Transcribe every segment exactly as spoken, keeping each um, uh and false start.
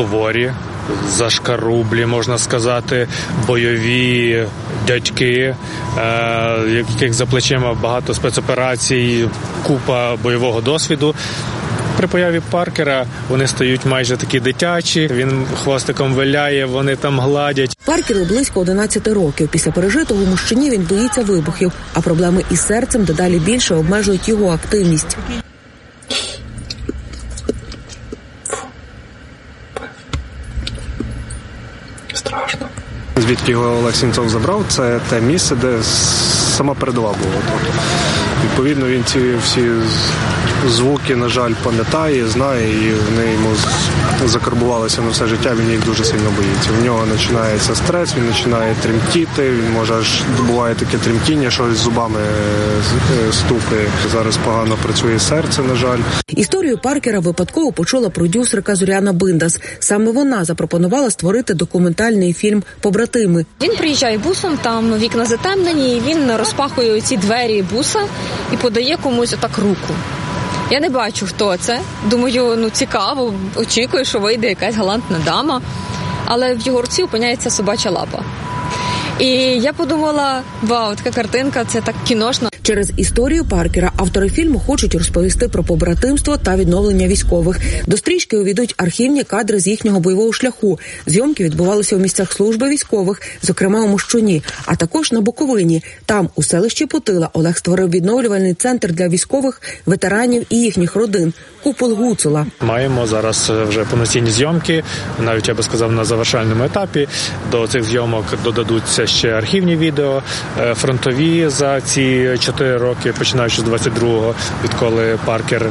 суворі, зашкарублі, можна сказати, бойові дядьки, е, яких за плечима багато спецоперацій, купа бойового досвіду. При появі Паркера вони стають майже такі дитячі, він хвостиком виляє, вони там гладять. Паркеру близько одинадцяти років. Після пережитого у мужчині він боїться вибухів, а проблеми із серцем дедалі більше обмежують його активність. Страшно. Звідки його Олег Сінцов забрав, це те місце, де сама передова була. Відповідно, він ці всі звуки, на жаль, пам'ятає, знає, і вони йому закарбувалися на все життя, він їх дуже сильно боїться. У нього починається стрес, він починає тремтіти, він може аж буває таке тремтіння, що з зубами стукає. Зараз погано працює серце, на жаль. Історію Паркера випадково почула продюсерка Зоряна Биндас. Саме вона запропонувала створити документальний фільм «Побратими». Він приїжджає бусом, там вікна затемнені, і він розпахує ці двері буса і подає комусь отак руку. Я не бачу, хто це. Думаю, ну цікаво, очікую, що вийде якась галантна дама. Але в його руці опиняється собача лапа. І я подумала, вау, така картинка, це так кіношно. Через історію Паркера автори фільму хочуть розповісти про побратимство та відновлення військових. До стрічки увійдуть архівні кадри з їхнього бойового шляху. Зйомки відбувалися у місцях служби військових, зокрема у Мощуні, а також на Буковині. Там, у селищі Путила, Олег створив відновлювальний центр для військових, ветеранів і їхніх родин – «Купол Гуцула». Маємо зараз вже повноцінні зйомки, навіть, я би сказав, на завершальному етапі. До цих зйомок додадуться ще архівні відео, фронтові за ці чотири роки, починаючи з двадцять другого, відколи Паркер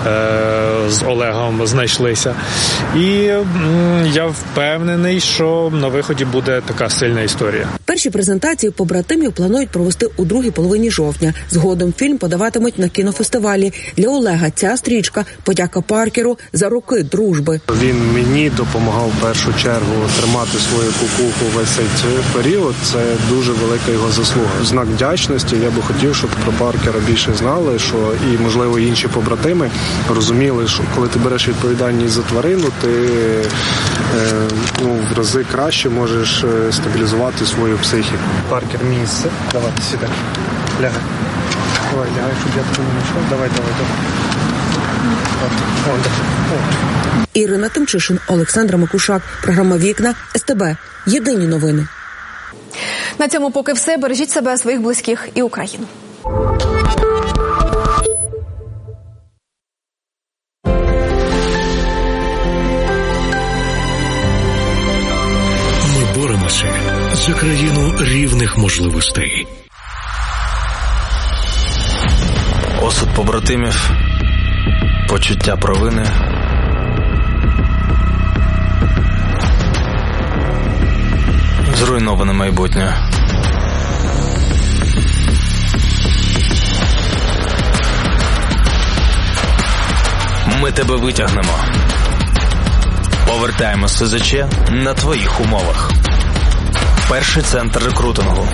е, з Олегом знайшлися. І м, я впевнений, що на виході буде така сильна історія. Перші презентації побратимів планують провести у другій половині жовтня. Згодом фільм подаватимуть на кінофестивалі. Для Олега ця стрічка – подяка Паркеру за роки дружби. Він мені допомагав в першу чергу тримати свою кукуху весь цей період. Це дуже велика його заслуга. Знак вдячності. Я би хотів, щоб про Паркера більше знали, що і, можливо, інші побратими розуміли, що коли ти береш відповідальність за тварину, ти е, ну, в рази краще можеш стабілізувати свою психіку. Паркер, місце. Давай, сідай. Лягай. Давай, лягай, щоб я тебе не мішав. Давай, давай, давай. О, о. Ірина Тимчишин, Олександр Макушак. Програма «Вікна», ес те бе. Єдині новини. На цьому поки все. Бережіть себе, своїх близьких і Україну. Ми боремося за країну рівних можливостей. Осуд побратимів, почуття провини, зруйноване майбутнє. Ми тебе витягнемо. Повертаємо ес зет че на твоїх умовах. Перший центр рекрутингу.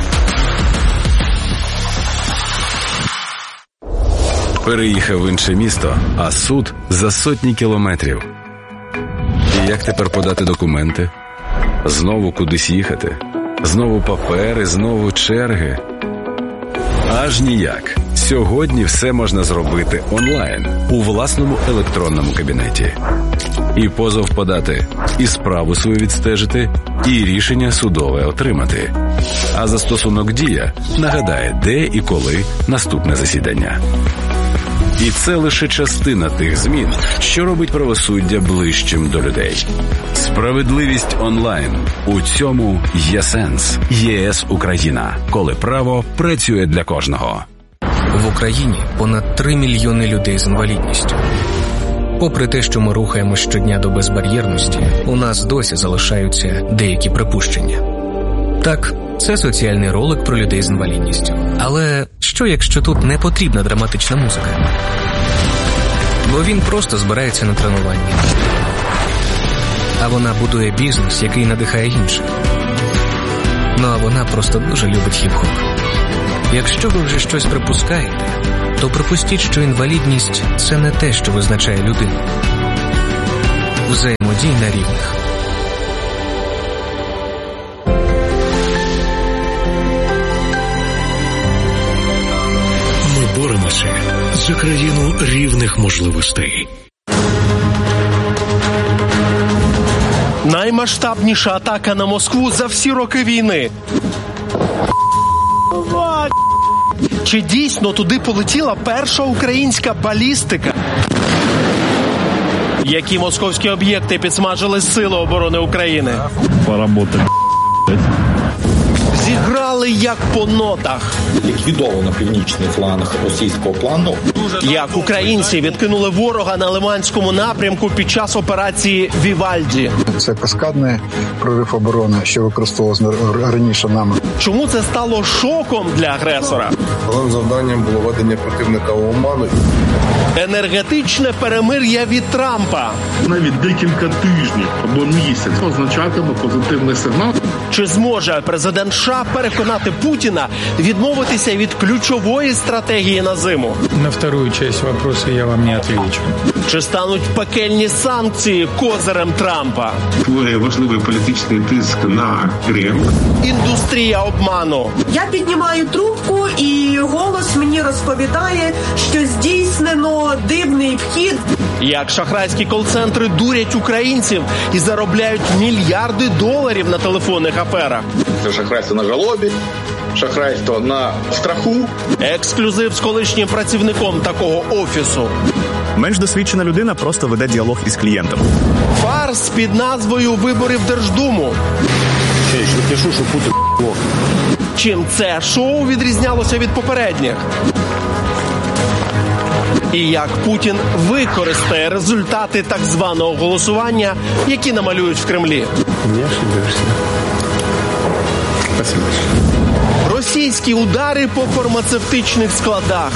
Переїхав в інше місто, а суд за сотні кілометрів. І як тепер подати документи? Знову кудись їхати? Знову папери, знову черги? Аж ніяк. Сьогодні все можна зробити онлайн, у власному електронному кабінеті. І позов подати, і справу свою відстежити, і рішення судове отримати. А застосунок «Дія» нагадає, де і коли наступне засідання. І це лише частина тих змін, що робить правосуддя ближчим до людей. Справедливість онлайн. У цьому є сенс. ЄС Україна. Коли право працює для кожного. В Україні понад три мільйони людей з інвалідністю. Попри те, що ми рухаємось щодня до безбар'єрності, у нас досі залишаються деякі припущення. Так, це соціальний ролик про людей з інвалідністю. Але що, якщо тут не потрібна драматична музика? Бо він просто збирається на тренування. А вона будує бізнес, який надихає інших. Ну а вона просто дуже любить хіп-хоп. Якщо ви вже щось припускаєте, то припустіть, що інвалідність – це не те, що визначає людину. Взаємодій на рівних. Ми боремося за країну рівних можливостей. Наймасштабніша атака на Москву за всі роки війни. Чи дійсно туди полетіла перша українська балістика? Які московські об'єкти підсмажили Сили оборони України? Поработали. Зіграли як по нотах. Ліквідовано північний фланг російського плану. Як українці відкинули ворога на Лиманському напрямку під час операції «Вівальді». Це каскадний прорив оборони, що використовувався раніше нами. Чому це стало шоком для агресора? Головним завданням було введення противника в оману. Енергетичне перемир'я від Трампа. Навіть декілька тижнів або місяць означатиме позитивний сигнал. Чи зможе президент США переконати Путіна відмовитися від ключової стратегії на зиму? На вторую часть вопроса я вам не отвечу. Чи стануть пекельні санкції козирем Трампа? Створює важливий політичний тиск на Кремль. Індустрія обману. Я піднімаю трубку і голос мені розповідає, що здійснено дивний вхід. Як шахрайські кол-центри дурять українців і заробляють мільярди доларів на телефонних аферах. Це шахрайство на жалобі, шахрайство на страху. Ексклюзив з колишнім працівником такого офісу. Менш досвідчена людина просто веде діалог із клієнтом. Фарс під назвою «Вибори в Держдуму». Ще, що пишу, що Путін лох. Чим це шоу відрізнялося від попередніх? І як Путін використає результати так званого голосування, які намалюють в Кремлі. Не ошибешься. Спасибо. Російські удари по фармацевтичних складах.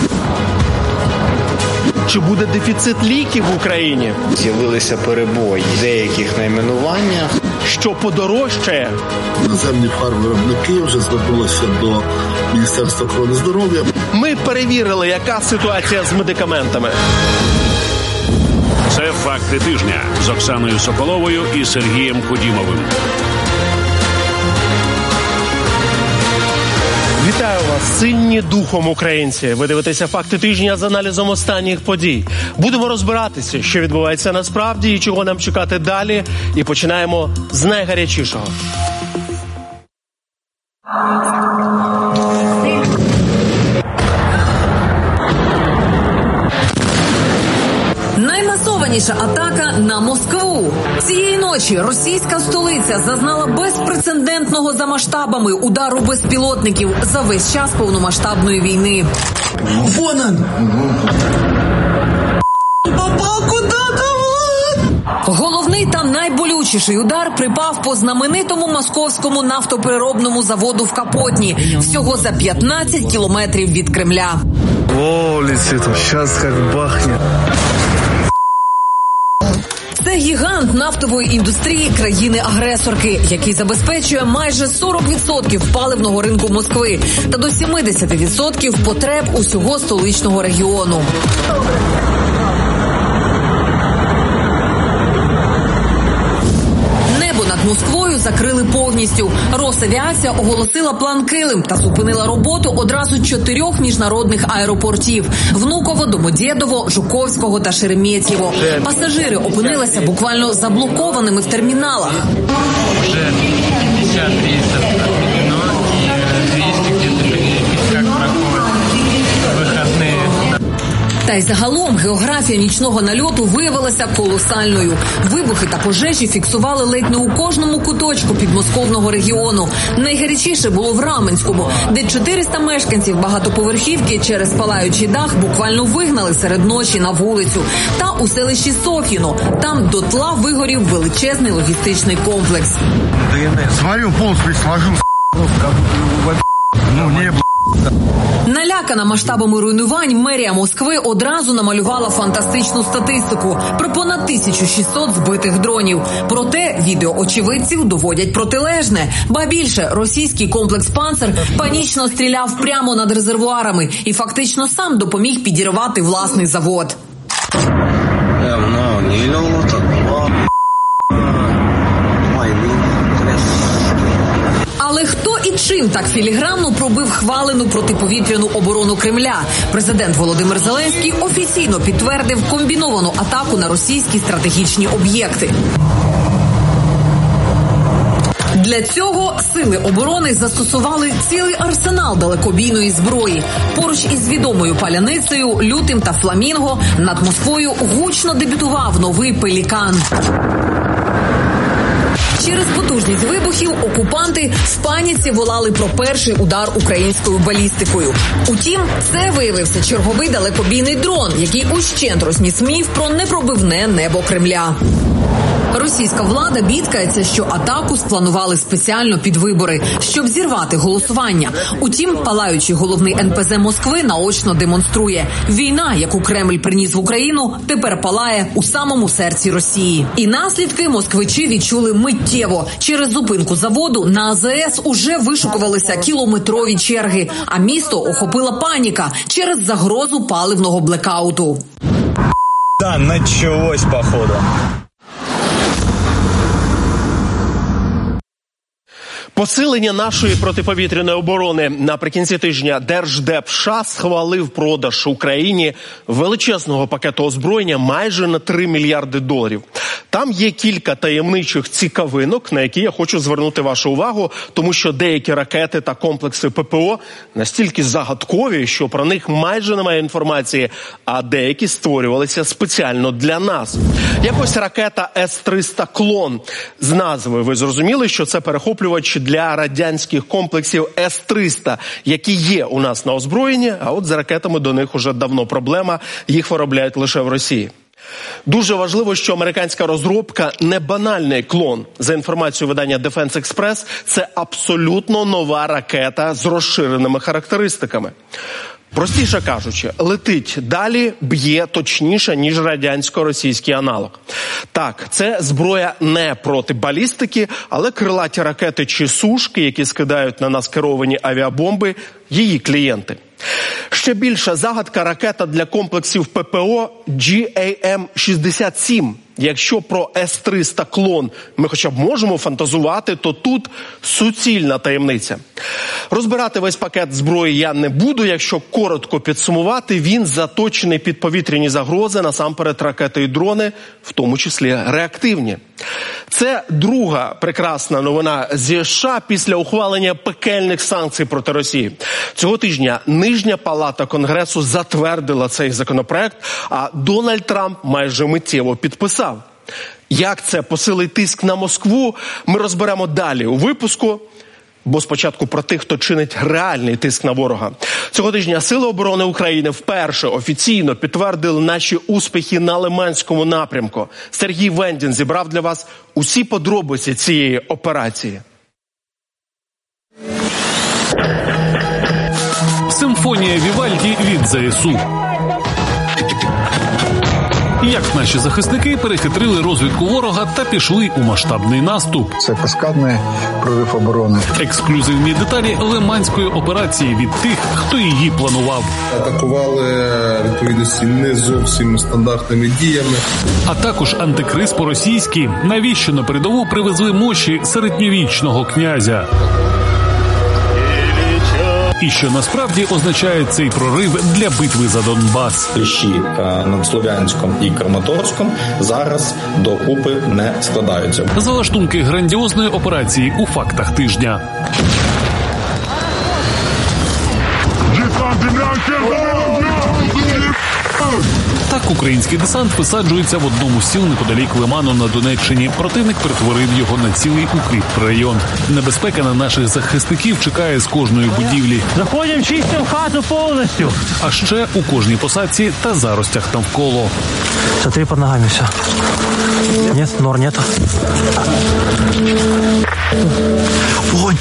Чи буде дефіцит ліків в Україні? З'явилися перебої в деяких найменуваннях. Що подорожчає? Іноземні фармвиробники вже звернулися до Міністерства охорони здоров'я. Ми перевірили, яка ситуація з медикаментами. Це «Факти тижня» з Оксаною Соколовою і Сергієм Худімовим. Вітаю вас, сильні духом українці. Ви дивитеся «Факти тижня» з аналізом останніх подій. Будемо розбиратися, що відбувається насправді і чого нам чекати далі. І починаємо з найгарячішого. Наймасованіша атака на Москву. Цієї ночі російська столиця зазнала безпрецедентного за масштабами удару безпілотників за весь час повномасштабної війни. Вон он! Папа, куда-то! Головний та найболючіший удар припав по знаменитому московському нафтопереробному заводу в Капотні, всього за п'ятнадцять кілометрів від Кремля. О, летит, сейчас как бахнет. Це гігант нафтової індустрії країни-агресорки, який забезпечує майже сорок відсотків паливного ринку Москви та до сімдесят відсотків потреб усього столичного регіону. Над Москвою закрили повністю. Росавіація оголосила план «Килим» та зупинила роботу одразу чотирьох міжнародних аеропортів – Внуково, Домодєдово, Жуковського та Шереметьєво. Пасажири опинилися буквально заблокованими в терміналах. Вже п'ятдесят рейсів відмінено і двісті где-то як проходять вихідні. Та й загалом географія нічного нальоту виявилася колосальною. Вибухи та пожежі фіксували ледь не у кожному куточку підмосковного регіону. Найгарячіше було в Раменському, де чотириста мешканців багатоповерхівки через палаючий дах буквально вигнали серед ночі на вулицю. Та у селищі Соф'їно. Там дотла вигорів величезний логістичний комплекс. Смотрю, пол сложу, ну не Налякана масштабами руйнувань, мерія Москви одразу намалювала фантастичну статистику про понад тисячу шістсот збитих дронів. Проте відео очевидців доводять протилежне. Ба більше, російський комплекс «Панцер» панічно стріляв прямо над резервуарами і фактично сам допоміг підірвати власний завод. Путін так філігранно пробив хвалену протиповітряну оборону Кремля. Президент Володимир Зеленський офіційно підтвердив комбіновану атаку на російські стратегічні об'єкти. Для цього сили оборони застосували цілий арсенал далекобійної зброї. Поруч із відомою паляницею, лютим та фламінго над Москвою гучно дебютував новий пелікан. Через потужність вибухів окупанти в паніці волали про перший удар українською балістикою. Утім, це виявився черговий далекобійний дрон, який ущент розніс міф про непробивне небо Кремля. Російська влада бідкається, що атаку спланували спеціально під вибори, щоб зірвати голосування. Утім, палаючий головний ен пе зет Москви наочно демонструє – війна, яку Кремль приніс в Україну, тепер палає у самому серці Росії. І наслідки москвичі відчули миттєво. Через зупинку заводу на а зе ес уже вишукувалися кілометрові черги, а місто охопила паніка через загрозу паливного блекауту. Да, началось, походу. Посилення нашої протиповітряної оборони. Наприкінці тижня Держдеп США схвалив продаж Україні величезного пакету озброєння майже на три мільярди доларів. Там є кілька таємничих цікавинок, на які я хочу звернути вашу увагу, тому що деякі ракети та комплекси пе пе о настільки загадкові, що про них майже немає інформації, а деякі створювалися спеціально для нас. Якось ракета ес триста «Клон». З назви ви зрозуміли, що це перехоплювач для радянських комплексів ес триста, які є у нас на озброєнні, а от з ракетами до них уже давно проблема, їх виробляють лише в Росії. Дуже важливо, що американська розробка не банальний клон. За інформацією видання Defense Express, це абсолютно нова ракета з розширеними характеристиками. Простіше кажучи, летить далі, б'є точніше, ніж радянсько-російський аналог. Так, це зброя не проти балістики, але крилаті ракети чи сушки, які скидають на нас керовані авіабомби, її клієнти. Ще більша загадка – ракета для комплексів пе пе о джі ей ем шістдесят сім. Якщо про ес триста «Клон» ми хоча б можемо фантазувати, то тут суцільна таємниця. Розбирати весь пакет зброї я не буду, якщо коротко підсумувати, він заточений під повітряні загрози, насамперед ракети і дрони, в тому числі реактивні. Це друга прекрасна новина зі США після ухвалення пекельних санкцій проти Росії. Цього тижня Нижня палата Конгресу затвердила цей законопроект, а Дональд Трамп майже миттєво підписав. Як це посилить тиск на Москву, ми розберемо далі у випуску. Бо спочатку про тих, хто чинить реальний тиск на ворога. Цього тижня Сили оборони України вперше офіційно підтвердили наші успіхи на Лиманському напрямку. Сергій Вендін зібрав для вас усі подробиці цієї операції. Симфонія Вівальді від зе ес у. Як наші захисники перехитрили розвідку ворога та пішли у масштабний наступ. Це каскадний прорив оборони. Ексклюзивні деталі лиманської операції від тих, хто її планував. Атакували відповідності не зовсім стандартними діями. А також антикриз по-російськи, навіщо на передову привезли мощі середньовічного князя. І що насправді означає цей прорив для битви за Донбас. Кліщі над Слов'янськом і Краматорськом зараз докупи не складаються. Залаштунки грандіозної операції у фактах тижня. Так український десант висаджується в одному з сіл неподалік Лиману на Донеччині. Противник перетворив його на цілий укріпрайон. Небезпека на наших захисників чекає з кожної будівлі. Заходимо, чистимо хату повністю. А ще у кожній посадці та заростях навколо. Смотри під ногами все. Нет, нор нету. Огонь!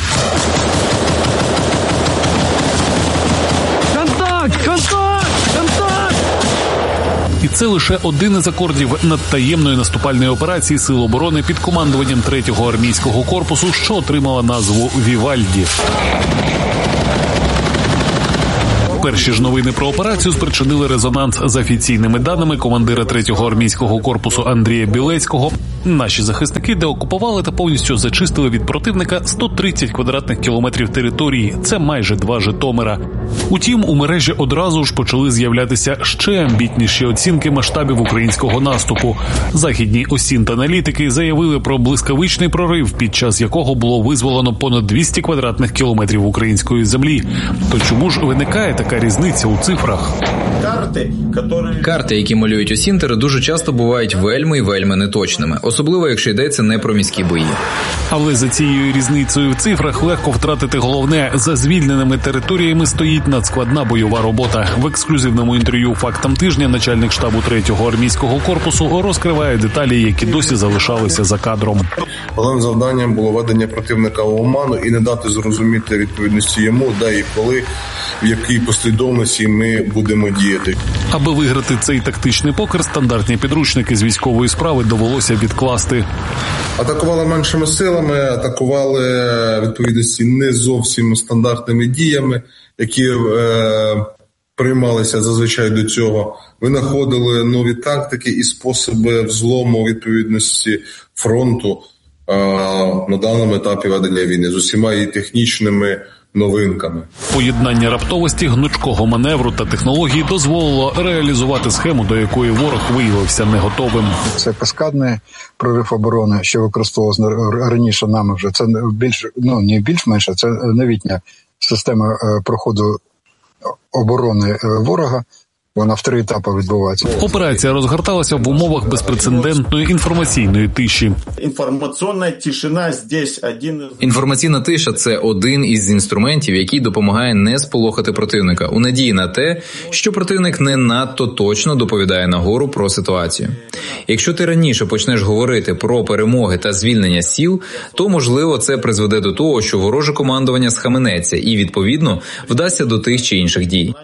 Контакт! Контакт! Контакт! І це лише один із акордів надтаємної наступальної операції Сил оборони під командуванням третього армійського корпусу, що отримала назву «Вівальді». Перші ж новини про операцію спричинили резонанс. За офіційними даними командира третього армійського корпусу Андрія Білецького, наші захисники деокупували та повністю зачистили від противника сто тридцять квадратних кілометрів території. Це майже два Житомира. Утім, у мережі одразу ж почали з'являтися ще амбітніші оцінки масштабів українського наступу. Західні ОСІНТ аналітики заявили про блискавичний прорив, під час якого було визволено понад двісті квадратних кілометрів української землі. То чому ж виникає така різниця у цифрах? Карти, які малюють осінтери, дуже часто бувають вельми і вельми неточними, особливо якщо йдеться не про міські бої. Але за цією різницею в цифрах легко втратити головне. За звільненими територіями стоїть надскладна бойова робота. В ексклюзивному інтерв'ю «Фактам тижня» начальник штабу третього армійського корпусу розкриває деталі, які досі залишалися за кадром. Головним завданням було введення противника в оману і не дати зрозуміти відповідності йому, де і коли, в якій послідовності ми будемо діяти. Аби виграти цей тактичний покер, стандартні підручники з військової справи довелося відкласти. Атакували меншими силами, атакували відповідності не зовсім стандартними діями, які е, приймалися зазвичай до цього. Винаходили нові тактики і способи взлому відповідності фронту е, на даному етапі ведення війни з усіма її технічними новинками. Поєднання раптовості, гнучкого маневру та технології дозволило реалізувати схему, до якої ворог виявився не готовим. Це каскадний прорив оборони, що використовувався раніше нами вже. Це більш, ну не більш-менше, це новітня система проходу оборони ворога. Вона в три етапи відбувається. Операція розгорталася в умовах безпрецедентної інформаційної тиші. Інформаційна тишина здесь один... Інформаційна тиша – це один із інструментів, який допомагає не сполохати противника, у надії на те, що противник не надто точно доповідає нагору про ситуацію. Якщо ти раніше почнеш говорити про перемоги та звільнення сіл, то, можливо, це призведе до того, що вороже командування схаменеться і, відповідно, вдасться до тих чи інших дій.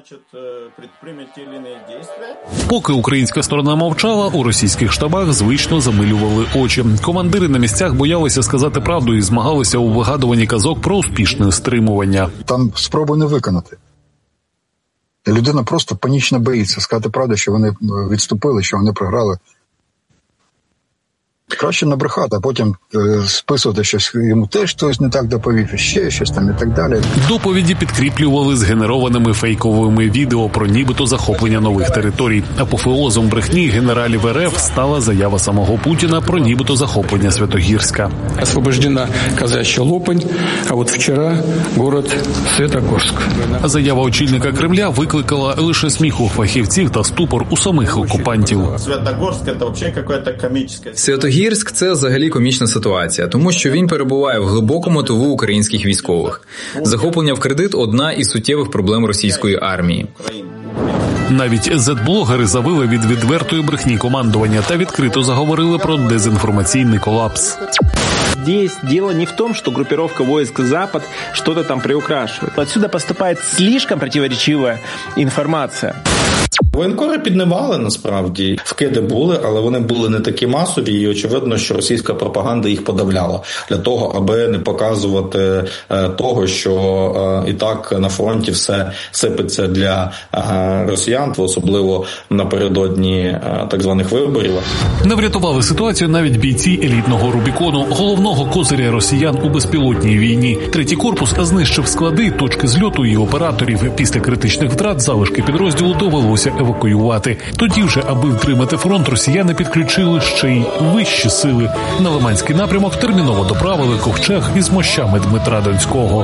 Поки українська сторона мовчала, у російських штабах звично замилювали очі. Командири на місцях боялися сказати правду і змагалися у вигадуванні казок про успішне стримування. Там спробу не виконати. Людина просто панічно боїться сказати правду, що вони відступили, що вони програли. Краще набрехати, а потім е, списувати щось, йому теж хтось не так доповів, ще щось там і так далі. Доповіді підкріплювали згенерованими фейковими відео про нібито захоплення нових територій. Апофеозом брехні генералів РФ стала заява самого Путіна про нібито захоплення Святогірська. Освобождена Казачья Лопань, а от вчора город Святогорськ. Заява очільника Кремля викликала лише сміх у фахівців та ступор у самих окупантів. Святогорськ – це взагалі якась комічна... Святогірськ – це взагалі комічна ситуація, тому що він перебуває в глибокому тилу українських військових. Захоплення в кредит – одна із суттєвих проблем російської армії. Навіть зет-блогери завили від відвертої брехні командування та відкрито заговорили про дезінформаційний колапс. Здесь дело не в том, что группировка войск «Запад» что-то там приукрашивает. Отсюда поступает слишком противоречивая информация. Воєнкори піднімали, насправді. Вкиди були, але вони були не такі масові, і очевидно, що російська пропаганда їх подавляла. Для того, аби не показувати е, того, що е, і так на фронті все сипеться для е, росіян, особливо напередодні е, так званих виборів. Не врятували ситуацію навіть бійці елітного Рубікону, головного козиря росіян у безпілотній війні. Третій корпус знищив склади, точки зльоту і операторів. Після критичних втрат залишки підрозділу довелося евакуювати. Тоді вже, аби втримати фронт, росіяни підключили ще й вищі сили. На Лиманський напрямок терміново доправили ковчег із мощами Дмитра Донського.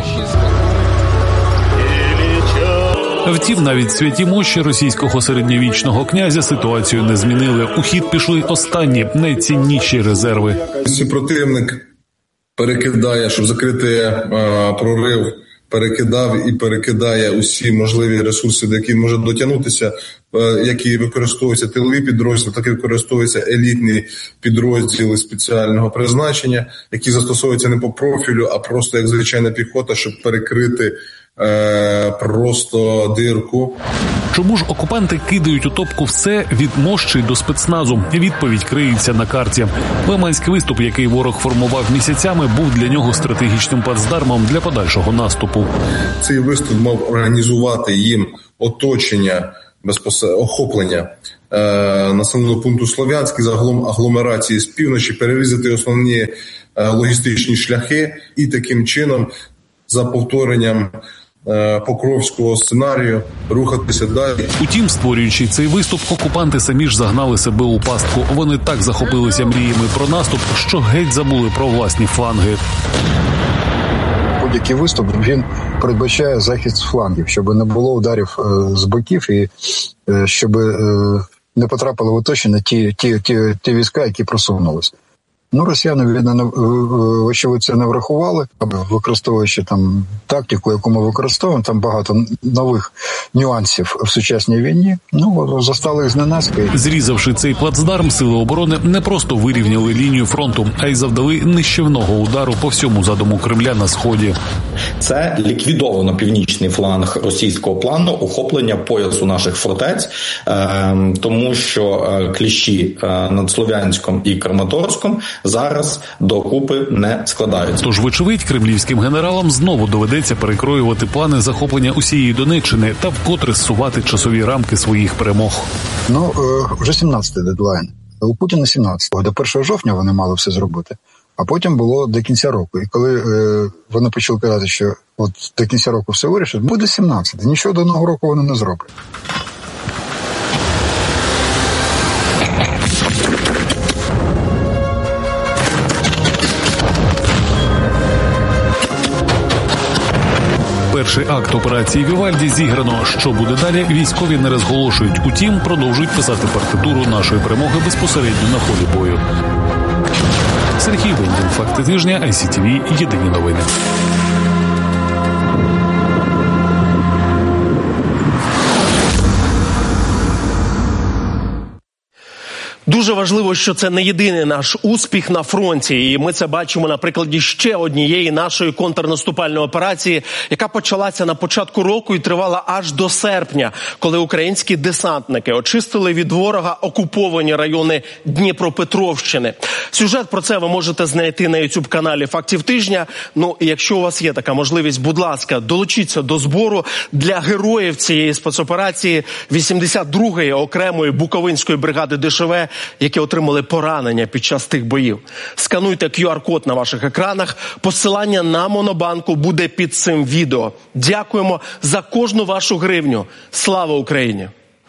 Втім, навіть святі мощі російського середньовічного князя ситуацію не змінили. У хід пішли останні, найцінніші резерви. Якщо противник перекидає, щоб закрити а, прорив, перекидав і перекидає усі можливі ресурси, до яких може дотягнутися, які використовуються тилові підрозділи, так і використовуються елітні підрозділи спеціального призначення, які застосовуються не по профілю, а просто як звичайна піхота, щоб перекрити е, просто дирку. Чому ж окупанти кидають у топку все від мощі до спецназу? Відповідь криється на карті. Лиманський виступ, який ворог формував місяцями, був для нього стратегічним плацдармом для подальшого наступу. Цей виступ мав організувати їм оточення, безпосередньо охоплення е, населеного пункту Слов'янський, загалом агломерації з півночі, перерізати основні е, логістичні шляхи і таким чином, за повторенням е, покровського сценарію, рухатися далі. Утім, створюючи цей виступ, окупанти самі ж загнали себе у пастку. Вони так захопилися мріями про наступ, що геть забули про власні фланги. Будь-який виступ, він передбачає захист флангів, щоб не було ударів е, з боків і е, щоб е, не потрапили в оточення ті, ті, ті, ті війська, які просунулися. Ну, росіяни, видно, очевидно, це не врахували, використовуючи там тактику, яку ми використовуємо, там багато нових нюансів в сучасній війні. Ну, застали їх зненацька. Зрізавши цей плацдарм, сили оборони не просто вирівняли лінію фронту, а й завдали нищівного удару по всьому задуму Кремля на Сході. Це ліквідовано північний фланг російського плану охоплення поясу наших фортець, тому що кліщі над Слов'янськом і Краматорськом зараз докупи не складаються. Тож, вочевидь, кремлівським генералам знову доведеться перекроювати плани захоплення усієї Донеччини та вкотре зсувати часові рамки своїх перемог. Ну, вже сімнадцятий дедлайн. У Путіна сімнадцятого. До першого жовтня вони мали все зробити. А потім було до кінця року. І коли е, вони почали казати, що от до кінця року все вирішить, буде сімнадцятий. Нічого до нового року вони не зроблять. Перший акт операції «Вівальді» зіграно. Що буде далі, військові не розголошують. Утім, продовжують писати партитуру нашої перемоги безпосередньо на полі бою. Сергій Вендін, «Факти тижня», ай сі ті ві, єдині новини. Дуже важливо, що це не єдиний наш успіх на фронті, і ми це бачимо на прикладі ще однієї нашої контрнаступальної операції, яка почалася на початку року і тривала аж до серпня, коли українські десантники очистили від ворога окуповані райони Дніпропетровщини. Сюжет про це ви можете знайти на ютуб-каналі «Фактів тижня». Ну, і якщо у вас є така можливість, будь ласка, долучіться до збору для героїв цієї спецоперації вісімдесят другої окремої Буковинської бригади Де Ше Ве, які отримали поранення під час тих боїв. Скануйте ку ар код на ваших екранах. Посилання на Монобанку буде під цим відео. Дякуємо за кожну вашу гривню. Слава Україні!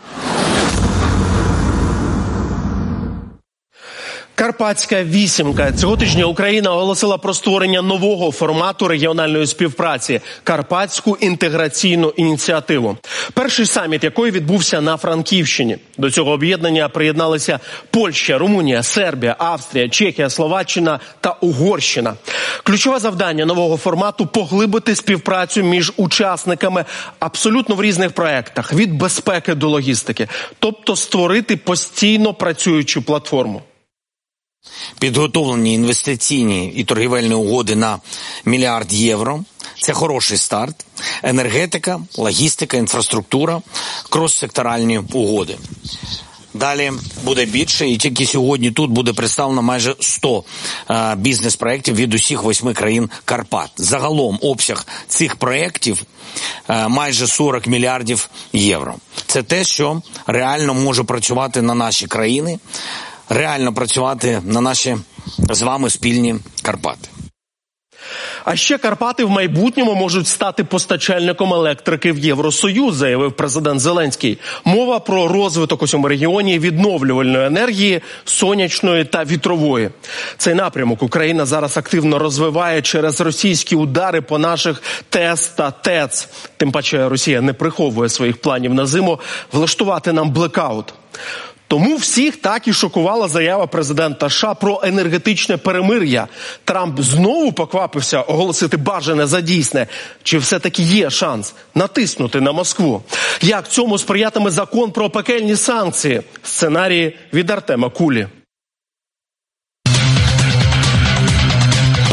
Карпатська вісімка. Цього тижня Україна оголосила про створення нового формату регіональної співпраці – Карпатську інтеграційну ініціативу. Перший саміт якої відбувся на Франківщині. До цього об'єднання приєдналися Польща, Румунія, Сербія, Австрія, Чехія, Словаччина та Угорщина. Ключове завдання нового формату – поглибити співпрацю між учасниками абсолютно в різних проєктах, від безпеки до логістики. Тобто створити постійно працюючу платформу. Підготовлені інвестиційні і торгівельні угоди на мільярд євро. Це хороший старт. Енергетика, логістика, інфраструктура, крос-секторальні угоди. Далі буде більше, і тільки сьогодні тут буде представлено майже сто е, бізнес-проєктів від усіх восьми країн Карпат. Загалом обсяг цих проєктів е, майже сорок мільярдів євро. Це те, що реально може працювати на наші країни, реально працювати на наші з вами спільні Карпати. А ще Карпати в майбутньому можуть стати постачальником електрики в Євросоюз, заявив президент Зеленський. Мова про розвиток у цьому регіоні відновлювальної енергії, сонячної та вітрової. Цей напрямок Україна зараз активно розвиває через російські удари по наших ТЕС та ТЕЦ. Тим паче Росія не приховує своїх планів на зиму влаштувати нам блекаут. Тому всіх так і шокувала заява президента США про енергетичне перемир'я. Трамп знову поквапився оголосити бажане за дійсне. Чи все-таки є шанс натиснути на Москву? Як цьому сприятиме закон про пекельні санкції? Сценарії від Артема Кулі.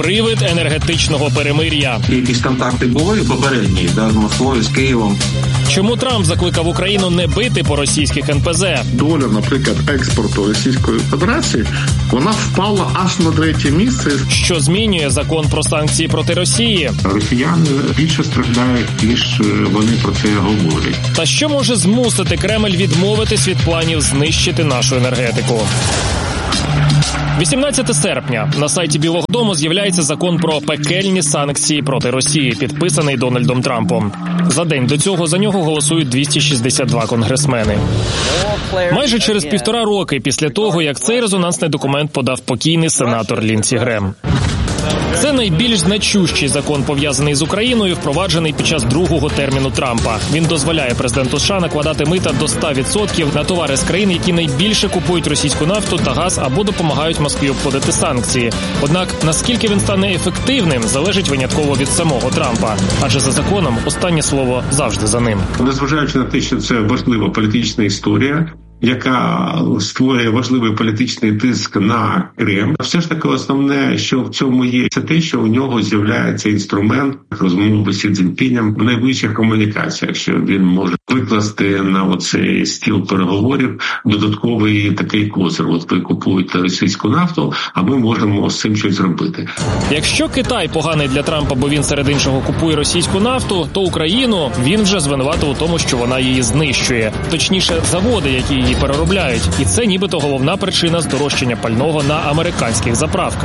привид енергетичного перемир'я. Якісь контакти були попередні, да, з Москвою, з Києвом. Чому Трамп закликав Україну не бити по російських ен пе зе? Доля, наприклад, експорту Російської Федерації, вона впала аж на третє місце. Що змінює закон про санкції проти Росії? Росіяни більше страждають, ніж вони про це говорять. Та що може змусити Кремль відмовитись від планів знищити нашу енергетику? вісімнадцятого серпня на сайті Білого дому з'являється закон про пекельні санкції проти Росії, підписаний Дональдом Трампом. За день до цього за нього голосують двісті шістдесят два конгресмени. Майже через півтора роки після того, як цей резонансний документ подав покійний сенатор Лінсі Грем. Це найбільш значущий закон, пов'язаний з Україною, впроваджений під час другого терміну Трампа. Він дозволяє президенту США накладати мита до ста відсотків на товари з країн, які найбільше купують російську нафту та газ або допомагають Москві обходити санкції. Однак, наскільки він стане ефективним, залежить винятково від самого Трампа. Адже за законом останнє слово завжди за ним. Незважаючи на те, що це важлива політична історія, яка створює важливий політичний тиск на Кремль. Все ж таки основне, що в цьому є, це те, що у нього з'являється інструмент розмови з Сі Цзіньпінем в найближчих комунікаціях, що він може викласти на оцей стіл переговорів додатковий такий козир. От ви купуєте російську нафту, а ми можемо з цим щось зробити. Якщо Китай поганий для Трампа, бо він серед іншого купує російську нафту, то Україну він вже звинуватив у тому, що вона її знищує. Точніше, заводи, які її переробляють. І це нібито головна причина здорожчання пального на американських заправках.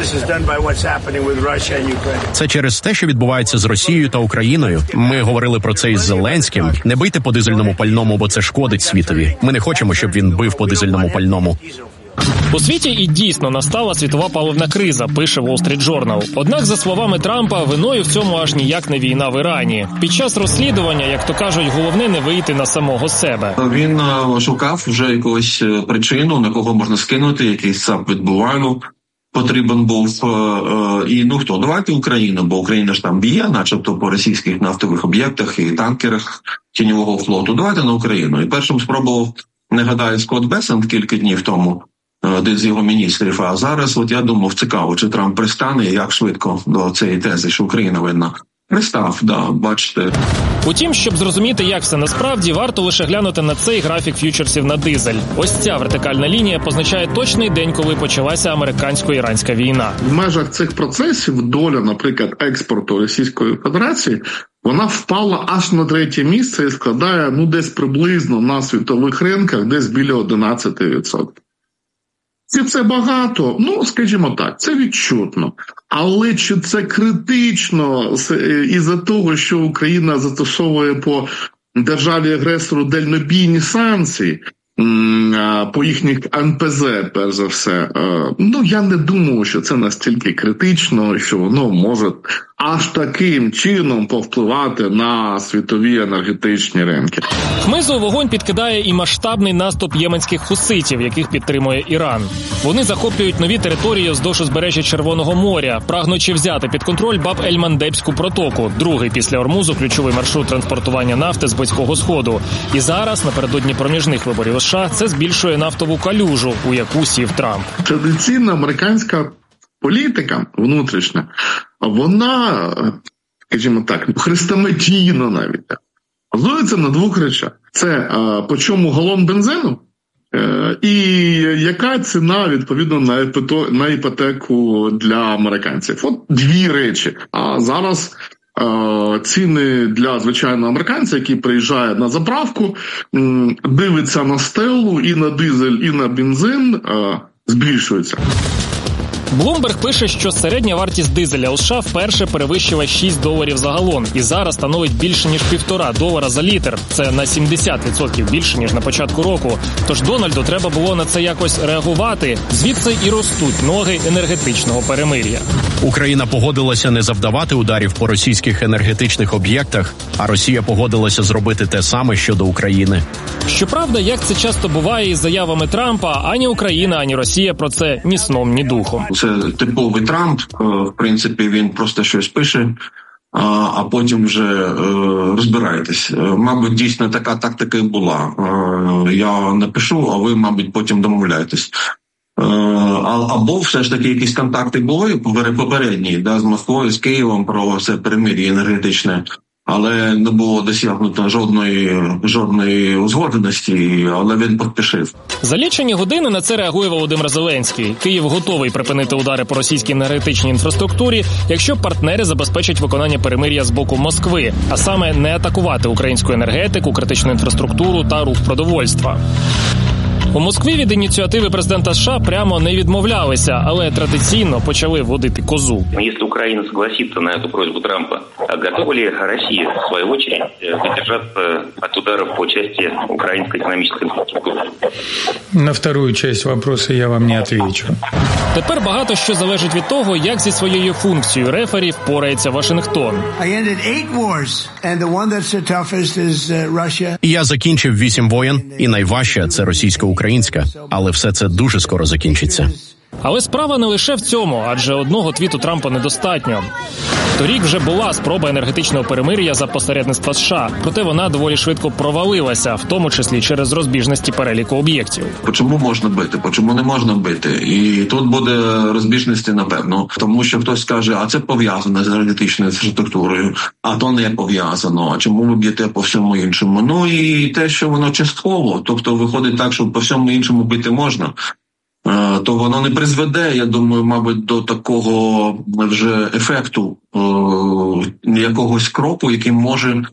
Це через те, що відбувається з Росією та Україною. Ми говорили про це із Зеленським. Не бийте по дизельному пальному, бо це шкодить світові. Ми не хочемо, щоб він бив по дизельному пальному. У світі і дійсно настала світова паливна криза, пише Wall Street Journal. Однак, за словами Трампа, виною в цьому аж ніяк не війна в Ірані. Під час розслідування, як то кажуть, головне не вийти на самого себе. Він шукав вже якусь причину, на кого можна скинути, якийсь САП відбувальну потрібен був. І ну хто? Давайте Україну, бо Україна ж там б'є, начебто по російських нафтових об'єктах і танкерах тіньового флоту. Давайте на Україну. І першим спробував, не гадаю, Скотт Бессент кілька днів тому, один з його міністрів. А зараз, от я думав, цікаво, чи Трамп пристане, як швидко до цієї тези, що Україна винна. Пристав, да, бачите. Утім, щоб зрозуміти, як все насправді, варто лише глянути на цей графік ф'ючерсів на дизель. Ось ця вертикальна лінія позначає точний день, коли почалася американсько-іранська війна. В межах цих процесів доля, наприклад, експорту Російської Федерації, вона впала аж на третє місце і складає, ну, десь приблизно на світових ринках, десь біля одинадцять відсотків. Чи це багато? Ну, скажімо так, це відчутно. Але чи це критично із-за того, що Україна застосовує по державі-агресору дальнобійні санкції, по їхніх ен пе зе, перш за все, ну, я не думаю, що це настільки критично, що воно може аж таким чином повпливати на світові енергетичні ринки. Хмизу у вогонь підкидає і масштабний наступ єменських хуситів, яких підтримує Іран. Вони захоплюють нові території вздовж узбережжя Червоного моря, прагнучи взяти під контроль Баб-ель-Мандебську протоку, другий після Ормузу ключовий маршрут транспортування нафти з Близького Сходу. І зараз, напередодні проміжних виборів у США, це збільшує нафтову калюжу, у яку сів Трамп. Традиційна американська політика внутрішня, вона, скажімо так, хрестоматійно навіть, базується на двох речах. Це по чому галон бензину і яка ціна, відповідно, на іпотеку для американців. От дві речі. А зараз ціни для звичайного американця, який приїжджає на заправку, дивиться на стелу і на дизель, і на бензин, збільшуються. Bloomberg пише, що середня вартість дизеля у США вперше перевищила шість доларів за галон і зараз становить більше ніж півтора долара за літр. Це на сімдесят відсотків більше, ніж на початку року. Тож Дональду треба було на це якось реагувати. Звідси і ростуть ноги енергетичного перемир'я. Україна погодилася не завдавати ударів по російських енергетичних об'єктах, а Росія погодилася зробити те саме щодо України. Щоправда, як це часто буває із заявами Трампа, ані Україна, ані Росія про це ні сном, ні духом. Це типовий Трамп, в принципі, він просто щось пише, а потім вже розбираєтесь. Мабуть, дійсно така тактика і була. Я напишу, а ви, мабуть, потім домовляєтесь. Або все ж таки якісь контакти були попередні, да, з Москвою, з Києвом про це перемир'я енергетичне, але не було досягнуто жодної, жодної узгодженості, але він підпишив. За лічені години на це реагує Володимир Зеленський. Київ готовий припинити удари по російській енергетичній інфраструктурі, якщо партнери забезпечать виконання перемир'я з боку Москви, а саме не атакувати українську енергетику, критичну інфраструктуру та рух продовольства. У Москві від ініціативи президента США прямо не відмовлялися, але традиційно почали водити козу. Якщо Україна согласиться на цю просьбу Трампа, готова ли Росія, в свою очередь, удержаться от ударів по части української економічної інфраструктури? На вторую часть вопроса я вам не отвечу. Тепер багато що залежить від того, як зі своєю функцією рефері впорається Вашингтон. Я закінчив вісім воєн, і найважче – це російсько-українська. Але все це дуже скоро закінчиться. Але справа не лише в цьому, адже одного твіту Трампа недостатньо. Торік вже була спроба енергетичного перемир'я за посередництва США, проте вона доволі швидко провалилася, в тому числі через розбіжності переліку об'єктів. Чому можна бити, чому не можна бити? І тут буде розбіжності, напевно, тому що хтось скаже, а це пов'язано з енергетичною інфраструктурою, а то не пов'язано, а чому ви б'єте по всьому іншому? Ну і те, що воно частково, тобто виходить так, що по всьому іншому бити можна, то воно не призведе, я думаю, мабуть, до такого вже ефекту, е, якогось кроку, який може е,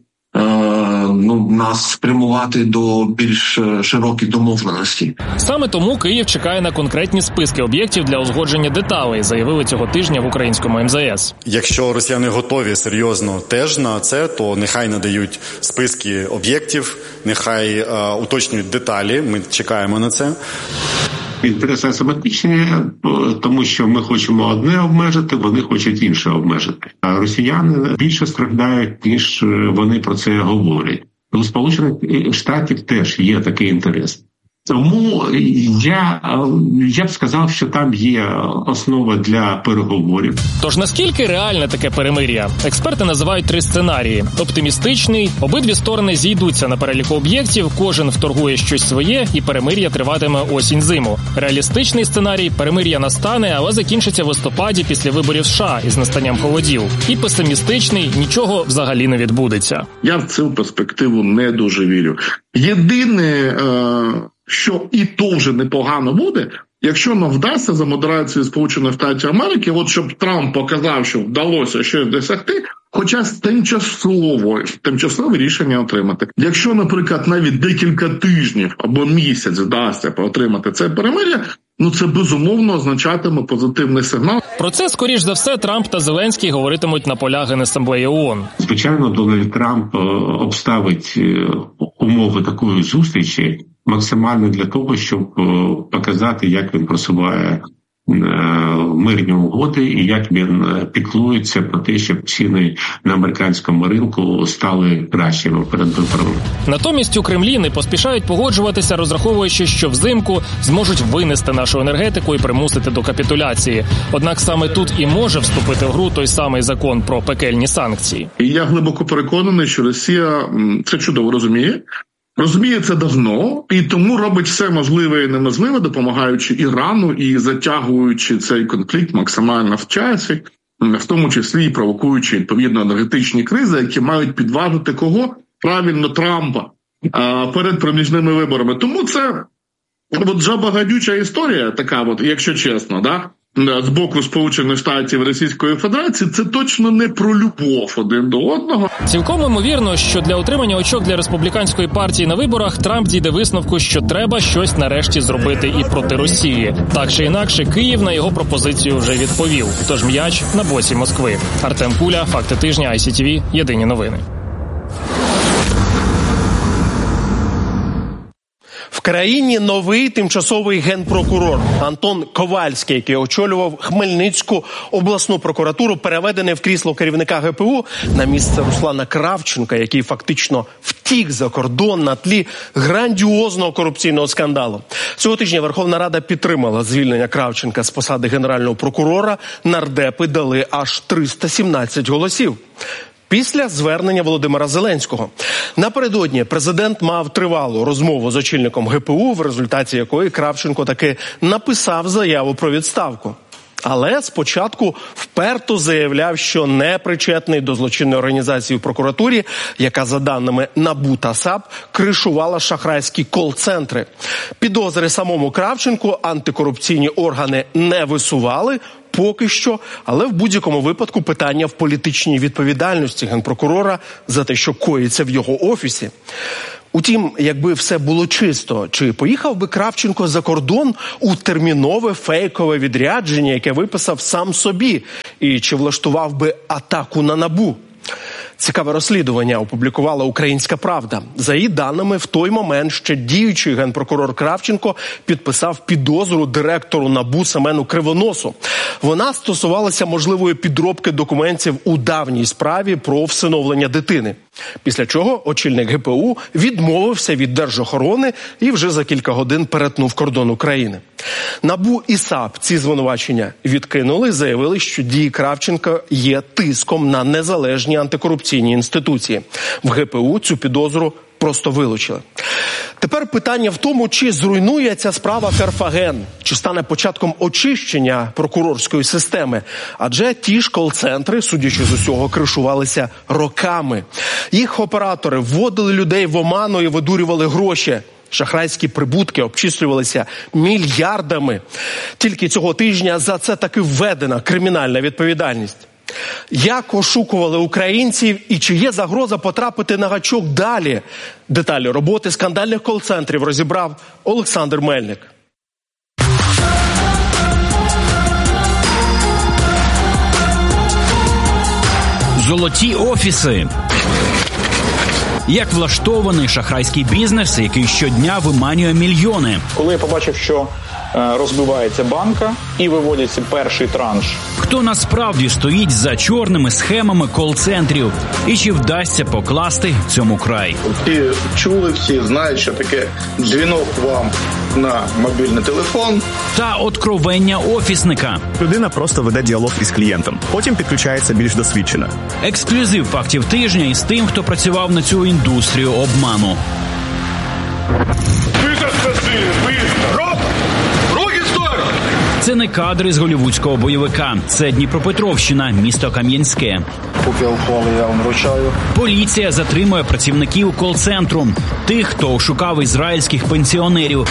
ну, нас спрямувати до більш широких домовленостей. Саме тому Київ чекає на конкретні списки об'єктів для узгодження деталей, заявили цього тижня в українському ем зет ес. Якщо росіяни готові серйозно теж на це, то нехай надають списки об'єктів, нехай е, уточнюють деталі, ми чекаємо на це. Інтереси асиметричні, тому що ми хочемо одне обмежити, вони хочуть інше обмежити. А росіяни більше страждають, ніж вони про це говорять. У Сполучених Штатів теж є такий інтерес. Тому я, я б сказав, що там є основа для переговорів. Тож наскільки реальне таке перемир'я? Експерти називають три сценарії. Оптимістичний, обидві сторони зійдуться на переліку об'єктів, кожен вторгує щось своє і перемир'я триватиме осінь-зиму. Реалістичний сценарій – перемир'я настане, але закінчиться в листопаді після виборів США із настанням холодів. І песимістичний – нічого взагалі не відбудеться. Я в цю перспективу не дуже вірю. Єдине, е- що і то вже непогано буде, якщо нам вдасться за модерацією Сполучених Штатів Америки, от щоб Трамп показав, що вдалося щось досягти, хоча тимчасово, тимчасове рішення отримати. Якщо, наприклад, навіть декілька тижнів або місяць вдасться отримати це перемир'я, ну це безумовно означатиме позитивний сигнал. Про це, скоріш за все, Трамп та Зеленський говоритимуть на полях Генасамблеї ООН. Звичайно, Дональд Трамп обставить умови такої зустрічі максимально для того, щоб показати, як він просуває мирні угоди і як він піклується про те, щоб ціни на американському ринку стали кращими перед виборами. Натомість у Кремлі не поспішають погоджуватися, розраховуючи, що взимку зможуть винести нашу енергетику і примусити до капітуляції. Однак саме тут і може вступити в гру той самий закон про пекельні санкції. І я глибоко переконаний, що Росія це чудово розуміє. Розуміє це давно, і тому робить все можливе і неможливе, допомагаючи Ірану і затягуючи цей конфлікт максимально в часі, в тому числі і провокуючи відповідно енергетичні кризи, які мають підважити кого? Правильно, Трампа перед проміжними виборами. Тому це от жаба-гадюча історія така, от, якщо чесно, да? З боку Сполучених Штатів і Російської Федерації, це точно не про любов один до одного. Цілком ймовірно, що для отримання очок для республіканської партії на виборах Трамп дійде висновку, що треба щось нарешті зробити і проти Росії. Так чи інакше, Київ на його пропозицію вже відповів. Тож м'яч на боці Москви. Артем Куля, Факти тижня, ай сі ті ві, єдині новини. В країні новий тимчасовий генпрокурор Антон Ковальський, який очолював Хмельницьку обласну прокуратуру, переведений в крісло керівника ге пе у на місце Руслана Кравченка, який фактично втік за кордон на тлі грандіозного корупційного скандалу. Цього тижня Верховна Рада підтримала звільнення Кравченка з посади генерального прокурора. Нардепи дали аж триста сімнадцять голосів. після звернення Володимира Зеленського. Напередодні президент мав тривалу розмову з очільником ге пе у, в результаті якої Кравченко таки написав заяву про відставку. Але спочатку вперто заявляв, що не причетний до злочинної організації в прокуратурі, яка, за даними НАБУ та САП, кришувала шахрайські кол-центри. Підозри самому Кравченку антикорупційні органи не висували, поки що, але в будь-якому випадку питання в політичній відповідальності генпрокурора за те, що коїться в його офісі. Утім, якби все було чисто, чи поїхав би Кравченко за кордон у термінове фейкове відрядження, яке виписав сам собі, і чи влаштував би атаку на НАБУ? Цікаве розслідування опублікувала «Українська правда». За її даними, в той момент ще діючий генпрокурор Кравченко підписав підозру директору НАБУ Семену Кривоносу. Вона стосувалася можливої підробки документів у давній справі про всиновлення дитини. Після чого очільник ге пе у відмовився від держохорони і вже за кілька годин перетнув кордон України. НАБУ і САП ці звинувачення відкинули, заявили, що дії Кравченка є тиском на незалежні антикорупційні інституції. В ге пе у цю підозру просто вилучили. Тепер питання в тому, чи зруйнує ця справа Карфаген, чи стане початком очищення прокурорської системи. Адже ті ж кол-центри, судячи з усього, кришувалися роками. Їх оператори вводили людей в оману і видурювали гроші. Шахрайські прибутки обчислювалися мільярдами. Тільки цього тижня за це таки введена кримінальна відповідальність. Як ошукували українців і чи є загроза потрапити на гачок далі? Деталі роботи скандальних кол-центрів розібрав Олександр Мельник. Золоті офіси. Як влаштований шахрайський бізнес, який щодня виманює мільйони. Коли я побачив, що розбивається банка і виводиться перший транш. Хто насправді стоїть за чорними схемами кол-центрів і чи вдасться покласти цьому край? Всі чули, всі знають, що таке дзвінок вам на мобільний телефон. Та откровення офісника. Людина просто веде діалог із клієнтом, потім підключається більш досвідчена. Ексклюзив фактів тижня із тим, хто працював на цю індустрію обману. Це не кадри з голівудського бойовика. Це Дніпропетровщина, місто Кам'янське. Поки ухвали я вам вручаю. Поліція затримує працівників кол-центру. Тих, хто ошукав ізраїльських пенсіонерів.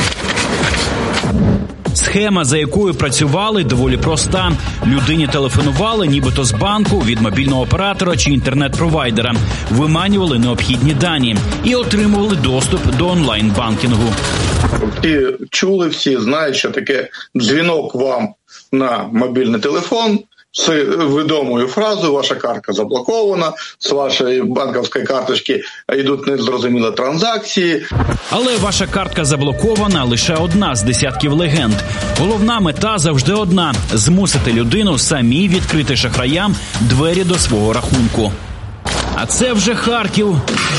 Схема, за якою працювали, доволі проста. Людині телефонували, нібито з банку, від мобільного оператора чи інтернет-провайдера. Виманювали необхідні дані і отримували доступ до онлайн-банкінгу. Всі чули, всі знають, що таке дзвінок вам на мобільний телефон з відомою фразою «Ваша картка заблокована», з вашої банківської карточки йдуть незрозумілі транзакції. Але ваша картка заблокована – лише одна з десятків легенд. Головна мета завжди одна – змусити людину самі відкрити шахраям двері до свого рахунку. А це вже Харків.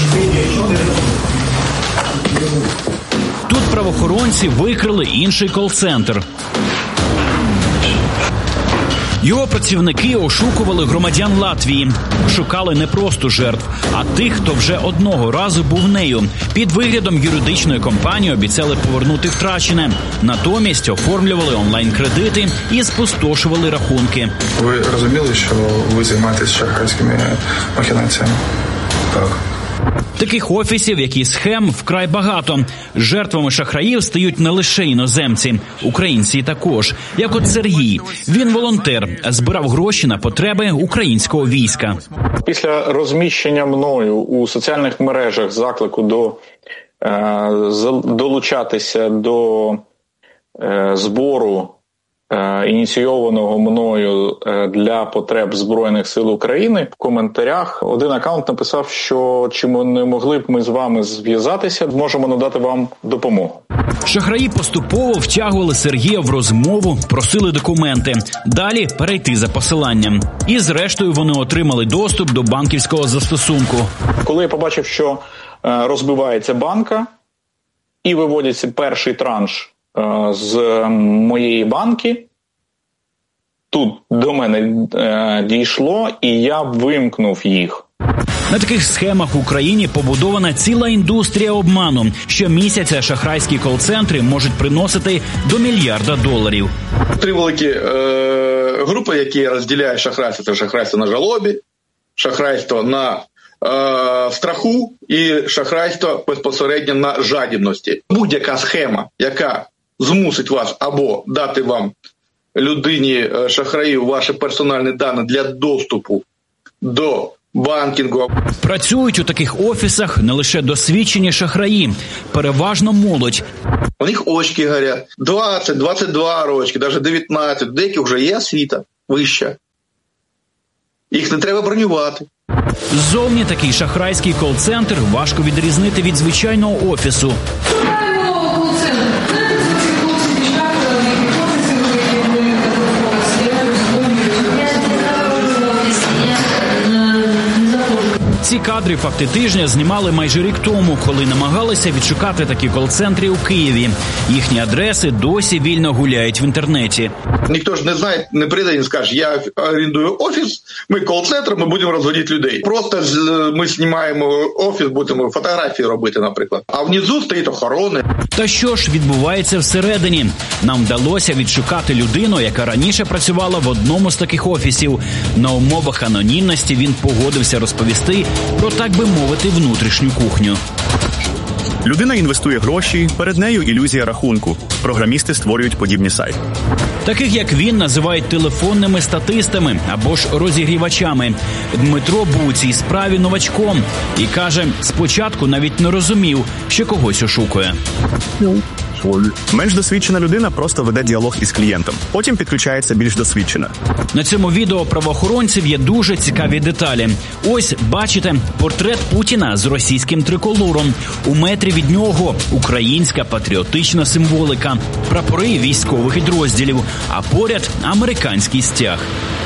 Тут правоохоронці викрили інший кол-центр. Його працівники ошукували громадян Латвії. Шукали не просто жертв, а тих, хто вже одного разу був нею. Під виглядом юридичної компанії обіцяли повернути втрачене. Натомість оформлювали онлайн-кредити і спустошували рахунки. Ви розуміли, що ви займаєтесь шахрайськими махінаціями? Так. Таких офісів, як і схем, вкрай багато. Жертвами шахраїв стають не лише іноземці, українці також. Як от Сергій. Він волонтер, збирав гроші на потреби українського війська. Після розміщення мною у соціальних мережах заклику до е, долучатися до е, збору ініційованого мною для потреб Збройних сил України, в коментарях один акаунт написав, що чи ми не могли б ми з вами зв'язатися, можемо надати вам допомогу. Шахраї поступово втягували Сергія в розмову, просили документи, далі перейти за посиланням. І зрештою вони отримали доступ до банківського застосунку. Коли я побачив, що розбивається банка і виводиться перший транш з моєї банки, тут до мене е, дійшло, і я вимкнув їх. На таких схемах в Україні побудована ціла індустрія обману. Щомісяця шахрайські кол-центри можуть приносити до мільярда доларів. Три великі е, групи, які розділяють шахрайство. Це шахрайство на жалобі, шахрайство на е, страху і шахрайство безпосередньо на жадібності. Будь-яка схема, яка змусить вас або дати вам, людині шахраїв, ваші персональні дані для доступу до банкінгу. Працюють у таких офісах не лише досвідчені шахраї, переважно молодь. У них очки горять. двадцять, двадцять два рочки, навіть дев'ятнадцять. Деякі вже є освіта вища. Їх не треба бронювати. Ззовні такий шахрайський кол-центр важко відрізнити від звичайного офісу. Ці кадри «Факти тижня» знімали майже рік тому, коли намагалися відшукати такі кол-центри у Києві. Їхні адреси досі вільно гуляють в інтернеті. Ніхто ж не знає, не прийде і не скаже, я орендую офіс, ми кол-центр, ми будемо розводити людей. Просто ми знімаємо офіс, будемо фотографії робити, наприклад. А внизу стоїть охорона. Та що ж відбувається всередині? Нам вдалося відшукати людину, яка раніше працювала в одному з таких офісів. На умовах анонімності він погодився розповісти про, так би мовити, внутрішню кухню. Людина інвестує гроші, перед нею ілюзія рахунку. Програмісти створюють подібні сайти. Таких, як він, називають телефонними статистами або ж розігрівачами. Дмитро був у цій справі новачком і каже, спочатку навіть не розумів, що когось ошукує. Менш досвідчена людина просто веде діалог із клієнтом. Потім підключається більш досвідчена. На цьому відео правоохоронців є дуже цікаві деталі. Ось, бачите, портрет Путіна з російським триколором. У метрі від нього українська патріотична символика, прапори військових підрозділів, а поряд американський стяг.